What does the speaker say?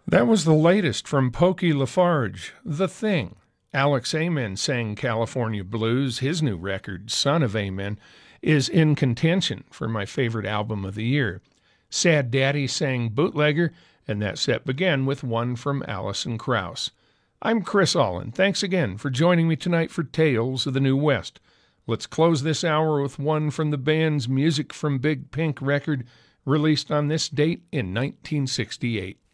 That was the latest from Pokey Lafarge, The Thing. Alex Amen sang California Blues. His new record, Son of Amen, is in contention for my favorite album of the year. Sad Daddy sang Bootlegger, and that set began with one from Alison Krauss. I'm Chris Allen. Thanks again for joining me tonight for Tales of the New West. Let's close this hour with one from the band's Music from Big Pink record, released on this date in 1968.